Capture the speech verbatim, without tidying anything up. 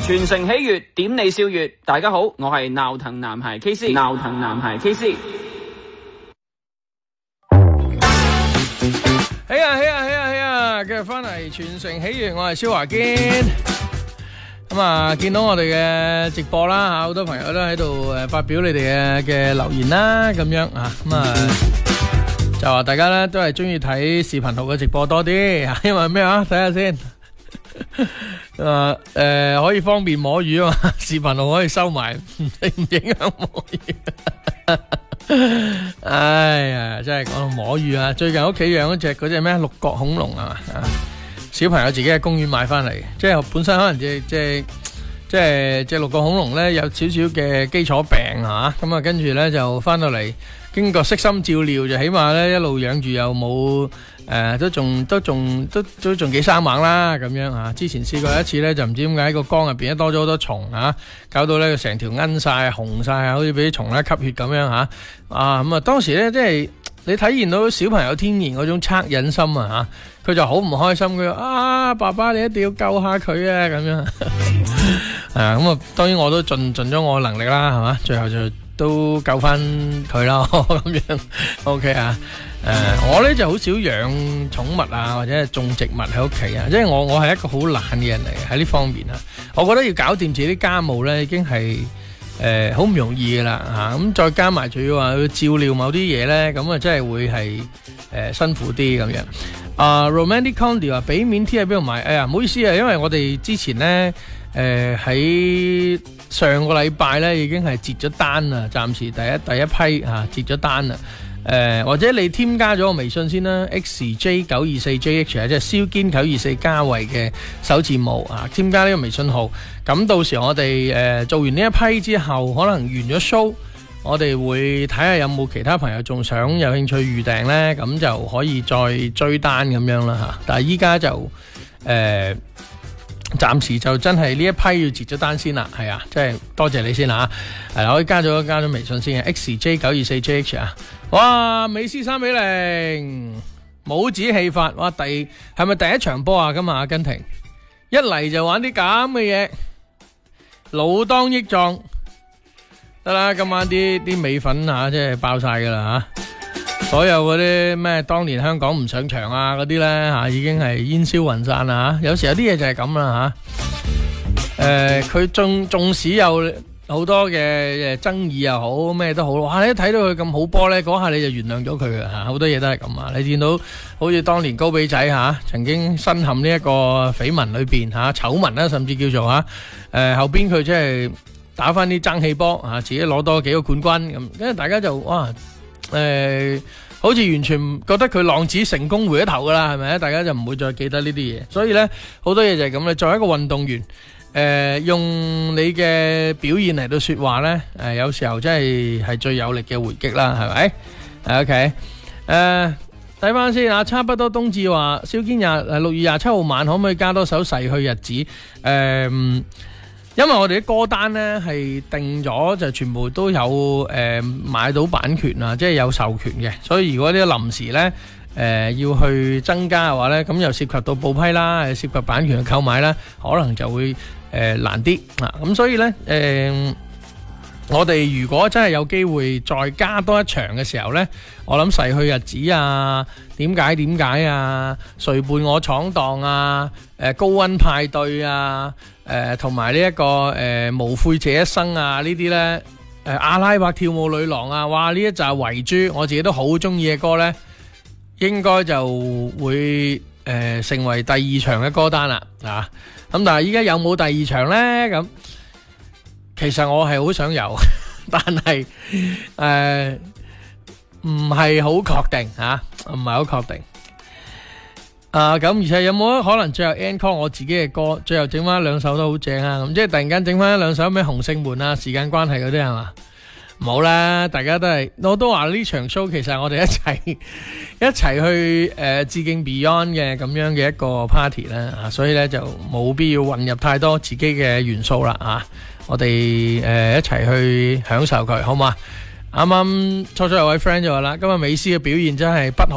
全城喜悅，點你笑月。大家好，我係鬧騰男孩 K C， 鬧騰男孩 K C。 起啊起啊起啊起啊！繼續翻嚟全城喜悅，我係蕭華堅。咁啊，見到我哋嘅直播啦吓，好多朋友都喺度誒發表你哋嘅嘅留言啦，咁樣啊，咁啊就話大家咧都係中意睇視頻號嘅直播多啲，因為咩啊？睇下先。誒誒、呃，可以方便摸魚啊嘛，視頻號可以收埋，唔唔影響摸魚。哎呀，真係講到摸魚啊！最近屋企養嗰隻嗰隻咩六角恐龍啊，小朋友自己喺公園買翻嚟，即係本身可能即即係即係隻六角恐龍咧有少少嘅基礎病啊，咁啊跟住咧就翻到嚟，經過悉心照料，就起碼咧一路養住又冇。誒、呃，都仲都仲都都仲幾生猛啦，咁樣啊！之前試過一次咧，就唔知點解個缸入邊咧多咗好多蟲啊，搞到咧佢成條奀晒、紅晒啊，好似俾啲蟲咧吸血咁樣吓啊！咁啊，當時咧即係你體現到小朋友天然嗰種惻隱心啊吓，佢就好唔開心，佢話啊，爸爸你一定要救下佢啊，咁樣啊咁啊，當然我都盡盡咗我嘅能力啦，係嘛，最後就都救翻佢啦，咁樣 OK 啊。誒、呃，我咧就好少養寵物啊，或者係種植物喺屋企啊，即係我我係一個好懶嘅人嚟嘅喺呢方面啊。我覺得要搞掂自己啲家務咧，已經係誒好唔容易噶啦吓。咁、啊、再加埋仲要話要照料某啲嘢咧，咁啊真係會係誒、呃、辛苦啲咁樣。啊 ，Romantic Condi 話俾面 T 喺邊度買？哎呀，唔好意思啊，因為我哋之前咧誒喺上個禮拜咧已經係截咗單啦，暫時第一第一批吓截咗單啦。誒、呃，或者你添加咗個微信先啦 ，X J 九二四 J H 啊，即係蕭堅九二四加維嘅首字母啊，添加呢個微信號。咁到時我哋誒、呃、做完呢一批之後，可能完咗 show，我哋會睇下有冇其他朋友仲想有興趣預訂呢，咁就可以再追單咁樣啦吓。但係依家就誒，暫、呃、時就真係呢一批要截咗單先啦，係啊，即係多謝你先吓，係啦，我加咗加咗微信先嘅 X J 九二四 J H 啊。哇！美斯三比零，帽子戲法，哇！第係咪第一場波啊？今日阿根廷一嚟就玩啲咁嘅嘢，老當益壯，得啦！今晚啲啲美粉吓，即係爆晒噶啦吓，所有嗰啲咩當年香港唔上場啊嗰啲咧吓，已經係煙消雲散啦吓。有時有啲嘢就係咁啦吓，誒，佢縱縱使有好多嘅爭議又好，咩都好，哇！你一睇到佢咁好波咧，嗰下你就原諒咗佢嘅吓，好多嘢都係咁啊！你見到好似當年高比仔吓，曾經身陷呢一個緋聞裏邊吓，醜聞啦，甚至叫做吓，誒、呃、後邊佢即係打翻啲爭氣波啊，自己攞多幾個冠軍咁，跟住大家就哇，誒、呃，好似完全覺得佢浪子成功回咗頭噶啦，係咪啊？大家就唔會再記得呢啲嘢，所以咧好多嘢就係咁啦。作為一個運動員。誒、呃，用你嘅表現嚟到說話呢，誒、呃，有時候真係係最有力嘅回擊啦，係咪？OK，誒，睇翻先啊，差不多冬至話，蕭堅廿誒六月廿七號晚可唔可以加多首逝去日子？誒、呃，因為我哋啲歌單呢係定咗，就全部都有誒、呃、買到版權啊，即係有授權嘅，所以如果呢個臨時呢。誒、呃，要去增加嘅話呢，咁又涉及到報批啦，涉及版權嘅購買啦，可能就會誒、呃、難啲啊。咁所以呢，誒、呃，我哋如果真係有機會再加多一場嘅時候呢，我諗逝去日子啊，點解點解啊，誰伴我闖蕩啊，誒、呃，高溫派對啊，誒、呃，同埋呢一個誒、呃、無悔這一生啊，呢啲呢，誒、呃、阿拉伯跳舞女郎啊，哇，呢一集遺珠，我自己都好中意嘅歌呢。應該就會誒、呃、成為第二場嘅歌單啦，啊咁但係依家有冇第二場呢？咁其實我係好想有，但係誒唔係好確定吓，唔係好確定。啊咁而且有冇可能最後 encore 我自己嘅歌，最後整翻兩首都好正啊！咁即係突然間整翻一兩首咩紅聖門啊，時間關係嗰啲係嘛？冇啦，大家都係，我都話呢場 show 其實我哋一齊一齊去誒、呃、致敬 Beyond 嘅咁樣嘅一個 party 啦，啊，所以咧就冇必要混入太多自己嘅元素啦，啊，我哋誒、呃、一齊去享受佢，好嘛？啱啱初初有位 friend 就話啦，今日美斯嘅表現真係不可